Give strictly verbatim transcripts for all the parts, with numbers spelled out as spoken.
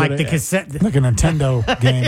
like Should the I- cassette. Like a Nintendo game.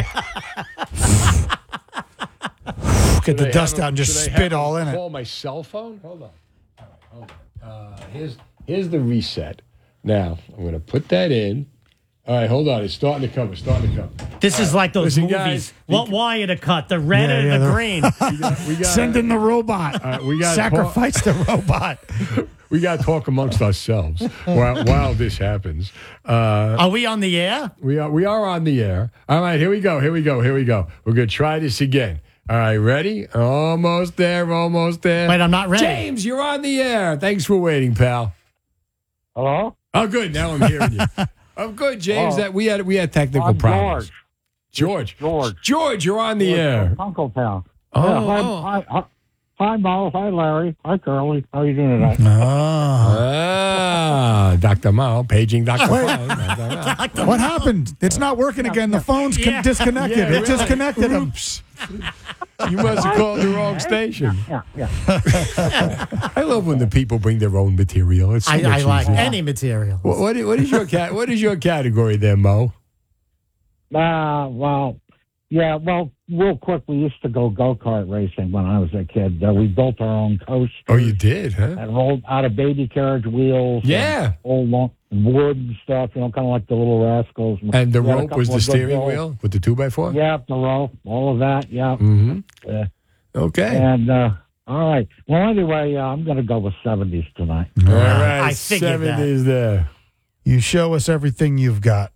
Get the Should I dust have out and him- just should I spit have all him in it. Call my cell phone. Hold on. All right, hold on. Uh, here's here's the reset. Now I'm going to put that in. All right, hold on. It's starting to come. It's starting to come. This is like those Listen, movies. guys, What wire to cut? The red Yeah, or yeah, the the- green? We got, we got, Send in the robot. All right, we got Sacrifice the robot. We got to talk amongst ourselves while, while this happens. Uh, Are we on the air? we are we are on the air. All right, here we go. Here we go. Here we go. We're going to try this again. All right, ready? Almost there. Almost there. Wait, I'm not ready. James, you're on the air. Thanks for waiting, pal. Hello? Oh, good. Now I'm hearing you. Oh, good, James. Oh. That we had we had technical I'm problems. George. George. George. George, you're on the air. Uncle Town. Oh, Yeah, hi, oh. hi, hi, hi, Mo. Hi, Larry. Hi, Curly. How you doing tonight? Ah. Ah, Doctor Mao, paging Doctor Mao. What happened? It's not working again. The phone's con- Yeah. disconnected. Yeah, it really. disconnected him. Oops. You must have called the wrong station. Yeah, yeah. I love when the people bring their own material. It's so I, much I like easier. any material. What, what, what is your cat? What is your category there, Mo? Uh, well, yeah, well, real quick, we used to go go-kart racing when I was a kid. Uh, we built our own coaster. Oh, you did, huh? And rolled out of baby carriage wheels. Yeah. And old long wood and stuff, you know, kind of like the Little Rascals. And the We had a rope couple was the of good steering bills. wheel with the two by four. Yeah, the rope, all of that, yeah. Mm-hmm. Uh, Okay. and, uh, all right. Well, anyway, uh, I'm going to go with seventies tonight. All right. I figured that. seventies there. You show us everything you've got.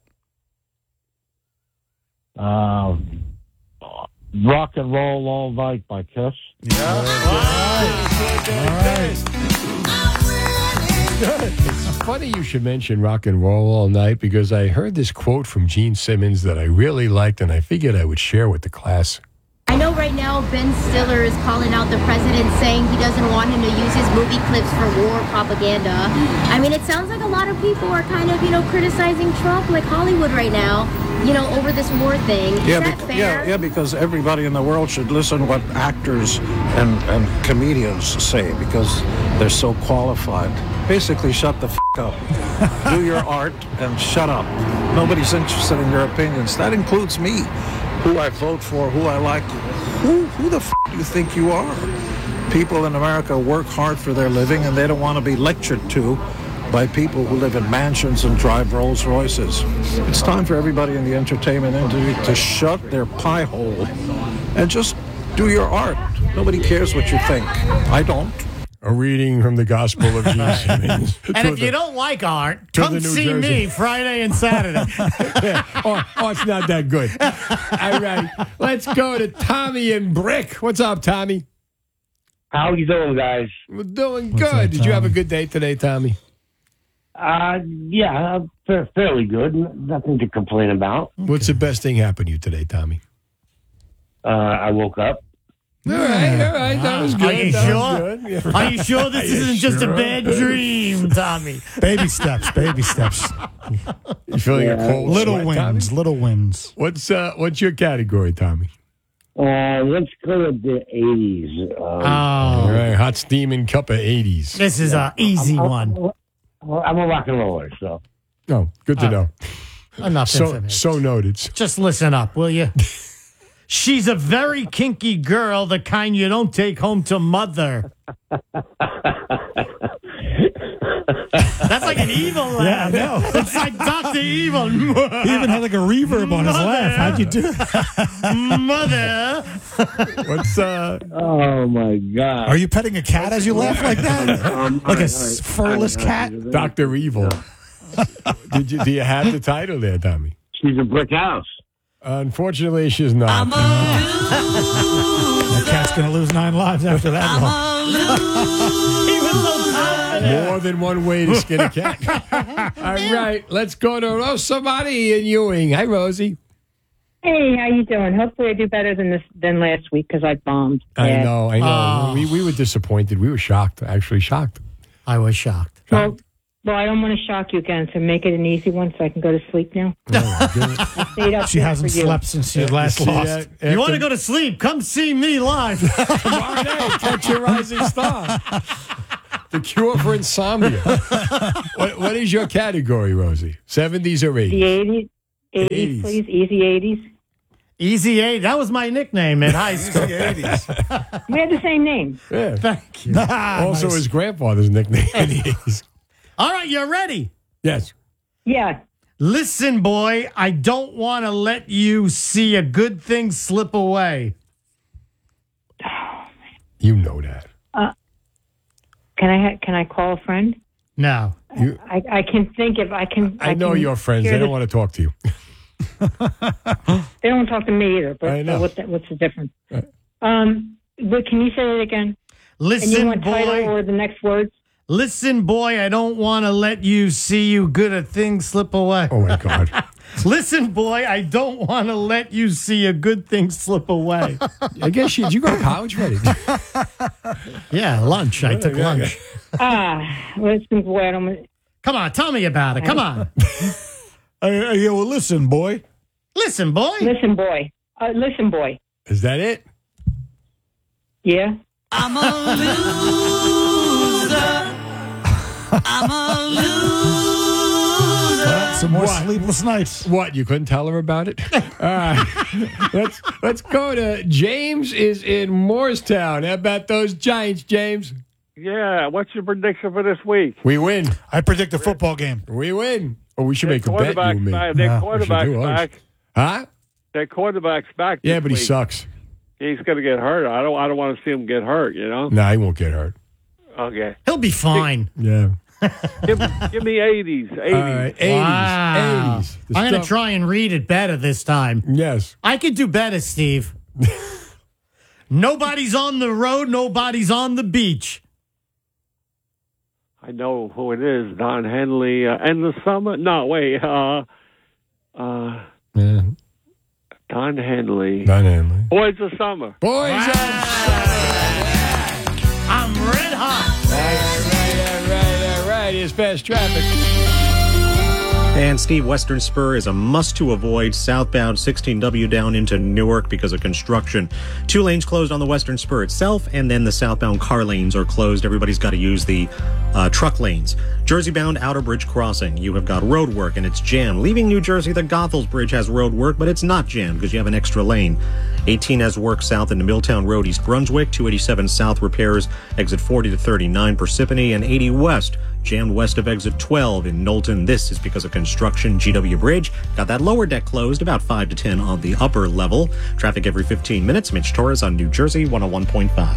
Uh, Rock and Roll All Night by Kiss. It's funny you should mention rock and roll all night because I heard this quote from Gene Simmons that I really liked and I figured I would share with the class. I know right now Ben Stiller is calling out the president saying he doesn't want him to use his movie clips for war propaganda. I mean, it sounds like a lot of people are kind of, you know, criticizing Trump like Hollywood right now, you know, over this war thing. Is Yeah, that bec- fair? yeah, yeah, because everybody in the world should listen to what actors and, and comedians say because they're so qualified. Basically, shut the f*** up. Do your art and shut up. Nobody's interested in your opinions. That includes me, who I vote for, who I like. Who, who the f*** do you think you are? People in America work hard for their living and they don't want to be lectured to by people who live in mansions and drive Rolls Royces. It's time for everybody in the entertainment industry to shut their pie hole and just do your art. Nobody cares what you think. I don't. A reading from the Gospel of Gene Simmons. And if you don't like art, to come the New see Jersey. me Friday and Saturday. Yeah. Oh, oh, it's not that good. All right. Let's go to Tommy and Brick. What's up, Tommy? How you doing, guys? We're doing What's good. up, Did you have a Tommy? good day today, Tommy? Uh, yeah, uh, fa- fairly good. N- Nothing to complain about. What's the best thing happened to you today, Tommy? Uh, I woke up. All right, all right. That was good. Are you that sure? Was good. Yeah. Are you sure this Are you isn't just a sure? bad dream, Tommy? Baby steps, baby steps. You feeling a cold Little sweat, Tommy? wins, little wins. What's uh, what's your category, Tommy? Uh, let's go to the eighties. Um, All Oh, right, hot steaming cup of eighties. this is an easy one. well, I'm a rock and roller, so. Oh, good to Uh, know. Enough So information. so noted. Just listen up, will you? She's a very kinky girl, the kind you don't take home to mother. That's like an evil laugh. Yeah, I know. It's like Doctor Evil. He even had like a reverb on his laugh. How'd you do it? Mother. What's uh? Oh, my God. Are you petting a cat as you laugh like that? Um, Like a all s- right, furless all right, cat? all right. Doctor Evil. Did you do you have the title there, Tommy? She's a brick house. Unfortunately, she's not. That cat's going to lose nine lives after that one. He was so tired. More than one way to skin a cat. All right, let's go to Rosamari in Ewing. Hi, Rosie. Hey, how you doing? Hopefully, I do better than this than last week because I bombed. I Yeah. know, I know. Oh. We we were disappointed. We were shocked, actually shocked. I was shocked. Well, well, I don't want to shock you again, so make it an easy one so I can go to sleep now. Stayed up She here hasn't for you. slept since she last See lost. that? You want to After- go to sleep? Come see me live. tomorrow night, catch your rising star. The cure for insomnia. what, what is your category, Rosie? seventies or The eighties? eighties, eighties, please. Easy eighties. Easy eight. That was my nickname in high school. eighties. We had the same name. Yeah. Thank you. Also, Nice. his grandfather's nickname. All right, you're ready. Yes. Yeah. Listen, boy, I don't want to let you see a good thing slip away. You know that. Can I ha- can I call a friend? No. You, I, I can think if I can. I know can your friends. hear They don't the- want to talk to you. They don't talk to me either. But, I know. but what's, the, what's the difference? Um, but can you say it again? And you Listen, want title boy. or the next words? Listen, boy, I don't want to let you see you good a thing slip away. Oh, my God. Listen, boy, I don't want to let you see a good thing slip away. I guess you, did you go to college ready? Yeah, lunch. I took lunch. Ah, listen, boy, I don't. Come on, tell me about it. Come on. Hey, hey, yo, well, listen, boy. Listen, boy. Listen, boy. Uh, listen, boy. Is that it? Yeah. I'm a loser. I'm a loser. Well, some more What? sleepless nights. What? You couldn't tell her about it? All right. let's, let's go to James is in Moorestown. How about those Giants, James? Yeah, what's your prediction for this week? We win. I predict a football game. We win. Oh, we should Their make a bet, you quarterback's and me. back. Their No, we should quarterback's do ours. back. Huh? Their quarterback's back. Yeah, this but he week. sucks. He's going to get hurt. I don't. I don't want to see him get hurt. You know. No, he won't get hurt. Okay. He'll be fine. Yeah. Give, give me eighties. Eighties. All right. eighties. Wow. eighties. The I'm going to stuff- try and read it better this time. Yes. I could do better, Steve. Nobody's on the road. Nobody's on the beach. I know who it is. Don Henley. Uh, and the summer. No, wait. Uh, uh, Yeah. Don Henley. Don Henley. Boys of Summer. Boys of I'm red hot. All right, all right, all right. Here's fast traffic. And Steve, Western Spur is a must to avoid southbound sixteen W down into Newark because of construction. Two lanes closed on the Western Spur itself, and then the southbound car lanes are closed. Everybody's got to use the uh, truck lanes. Jersey-bound Outer Bridge Crossing, you have got road work and it's jammed. Leaving New Jersey, the Goethals Bridge has road work, but it's not jammed because you have an extra lane. eighteen has work south into Milltown Road, East Brunswick. two eighty-seven south repairs, exit forty to thirty-nine, Parsippany, and eighty west jammed west of exit twelve in Knowlton. This is because of construction. G W Bridge got that lower deck closed, about five to ten on the upper level. Traffic every fifteen minutes. Mitch Torres on New Jersey one oh one point five.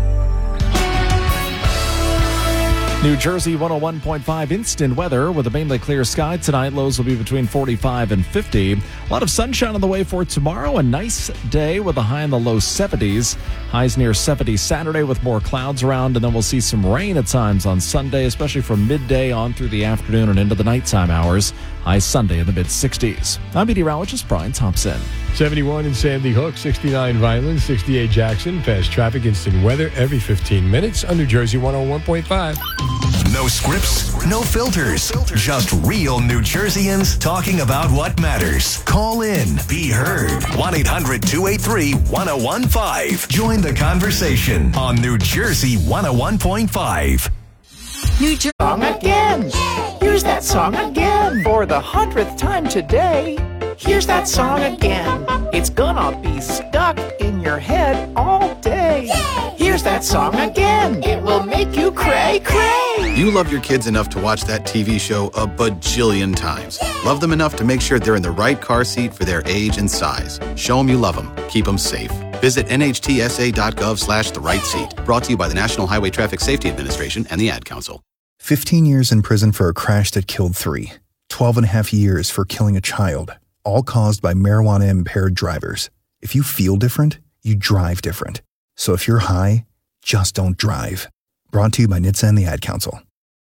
New Jersey one oh one point five instant weather with a mainly clear sky tonight. Lows will be between forty-five and fifty. A lot of sunshine on the way for tomorrow. A nice day with a high in the low seventies. Highs near seventy Saturday with more clouds around, and then we'll see some rain at times on Sunday, especially from midday on through the afternoon and into the nighttime hours. High Sunday in the mid sixties. I'm meteorologist Brian Thompson. seventy-one in Sandy Hook, sixty-nine Vineland, sixty-eight Jackson. Fast traffic, instant weather every fifteen minutes on New Jersey one oh one point five. No scripts, no filters, just real New Jerseyans talking about what matters. Call in, be heard. one eight hundred two eight three one oh one five. Join the conversation on New Jersey one oh one point five. New Jersey song again. Here's that song again. For the hundredth time today, here's that song again. It's gonna be stuck in your head all day. Here's that song again. It will make you cray cray. You love your kids enough to watch that T V show a bajillion times. Love them enough to make sure they're in the right car seat for their age and size. Show them you love them. Keep them safe. Visit N H T S A dot gov slash the right seat. Brought to you by the National Highway Traffic Safety Administration and the Ad Council. fifteen years in prison for a crash that killed three. twelve and a half years for killing a child. All caused by marijuana-impaired drivers. If you feel different, you drive different. So if you're high, just don't drive. Brought to you by N H T S A and the Ad Council.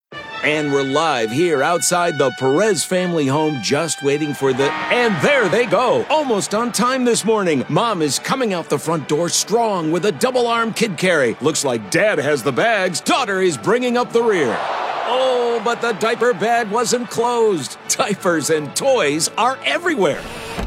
And we're live here outside the Perez family home, just waiting for the... And there they go, almost on time this morning. Mom is coming out the front door strong with a double-arm kid carry. Looks like Dad has the bags. Daughter is bringing up the rear. Oh, but the diaper bag wasn't closed. Diapers and toys are everywhere.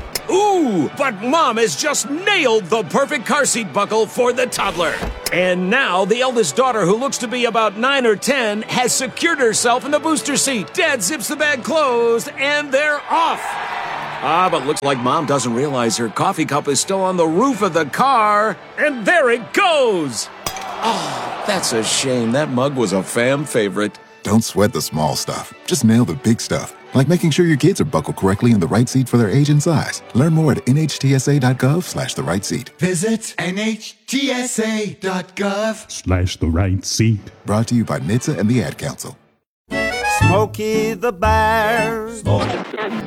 Ooh, but Mom has just nailed the perfect car seat buckle for the toddler. And now the eldest daughter, who looks to be about nine or ten, has secured herself in the booster seat. Dad zips the bag closed, and they're off. Ah, but looks like Mom doesn't realize her coffee cup is still on the roof of the car. And there it goes. Oh, that's a shame. That mug was a fam favorite. Don't sweat the small stuff. Just nail the big stuff. Like making sure your kids are buckled correctly in the right seat for their age and size. Learn more at nhtsa.gov slash the right seat. Visit nhtsa.gov Slash the right seat. Brought to you by N H T S A and the Ad Council. Smokey the Bear.